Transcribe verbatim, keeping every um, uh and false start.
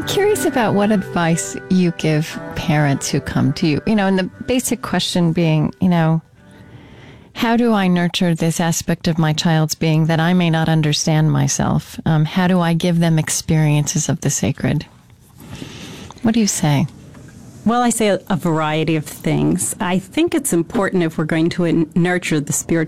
I'm curious about what advice you give parents who come to you. You know, and the basic question being, you know, how do I nurture this aspect of my child's being that I may not understand myself? Um, how do I give them experiences of the sacred? What do you say? Well, I say a, a variety of things. I think it's important if we're going to in- nurture the spiritual